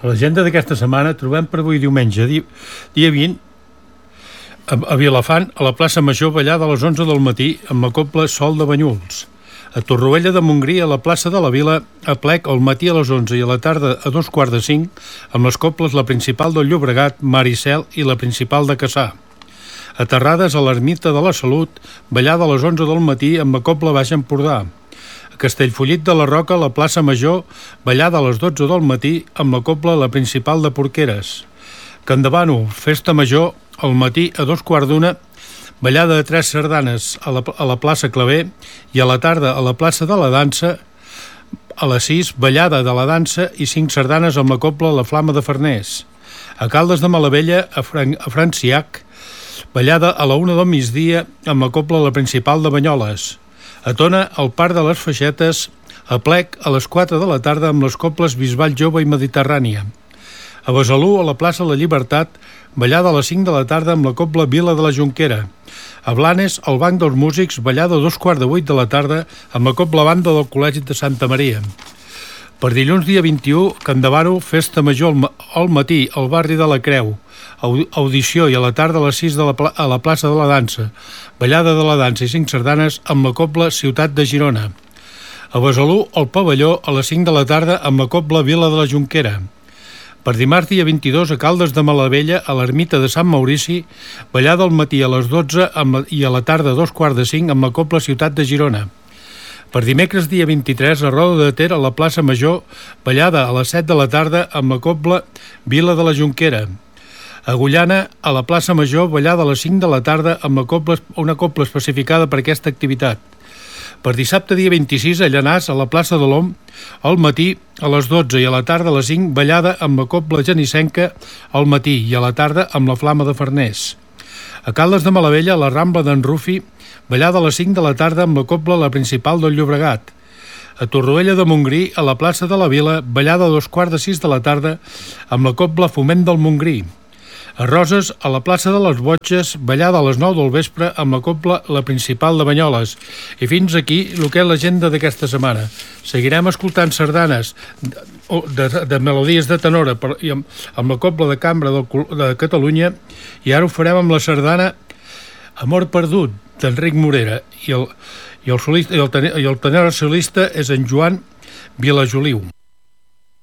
A l'agenda d'aquesta setmana trobem per avui diumenge, dia 20, a Vilafant, a la plaça Major, ballada a les 11 del matí amb la cobla Sol de Banyuls. A Torroella de Montgrí, a la plaça de la Vila, a Plec, al matí a les 11 i a la tarda a 2:45, amb les cobles la principal del Llobregat, Maricel, i la principal de Cassà. A Terrades, a l'Ermita de la Salut, ballada a les 11 del matí amb la cobla Baix Empordà. A Castellfollit de la Roca, a la plaça Major, ballada a les 12 del matí amb la cobla la principal de Porqueres. Campdevànol, festa major, al matí a 2:15, ballada de 3 sardanes a la plaça Claver, i a la tarda a la plaça de la Dansa, a les 6, ballada de la dansa i 5 sardanes amb la cobla La Flama de Farners. A Caldes de Malavella, a Franciac, ballada a la 1 del migdia amb la cobla la principal de Banyoles. A Tona, al Parc de les Feixetes, a Plec, a les 4 de la tarda amb les cobles Bisbal Jove i Mediterrània. A Besalú, a la plaça La Llibertat, ballada a les 5 de la tarda amb la cobla Vila de la Jonquera. A Blanes, al Banc dels Músics, ballada a 2:15 de la tarda amb la cobla Banda del Col·legi de Santa Maria. Per dilluns, dia 21, Campdevànol, festa major al matí al barri de la Creu, audició, i a la tarda a les 6 a la plaça de la Dansa, ballada de la dansa i 5 sardanes amb la cobla Ciutat de Girona. A Besalú, al pavelló, a les 5 de la tarda amb la cobla Vila de la Jonquera. Per dimarts, dia 22, a Caldes de Malavella, a l'Ermita de Sant Maurici, ballada al matí a les 12 i a la tarda a 2:45 amb la cobla Ciutat de Girona. Per dimecres, dia 23, a Roda de Ter, a la plaça Major, ballada a les 7 de la tarda amb la cobla Vila de la Jonquera. A Agullana, a la plaça Major, ballada a les 5 de la tarda amb una cobla especificada per aquesta activitat. Per dissabte, dia 26, a Llanars, a la plaça de l'Om, al matí a les 12 i a la tarda a les 5, ballada amb la cobla genissenca al matí i a la tarda amb la Flama de Farners. A Caldes de Malavella, a la Rambla d'en Rufi, ballada a les 5 de la tarda amb la cobla la principal del Llobregat. A Torroella de Montgrí, a la plaça de la Vila, ballada a 2:15 de la tarda amb la cobla Foment del Montgrí. A Roses, a la plaça de les Botxes, ballada a les 9 del vespre amb la cobla la principal de Banyoles. I fins aquí el que és l'agenda d'aquesta setmana. Seguirem escoltant sardanes de melodies de tenora i amb la cobla de cambra de Catalunya, i ara ho farem amb la sardana Amor perdut, d'Enric Morera, i el tenor solista és en Joan Vilajoliu.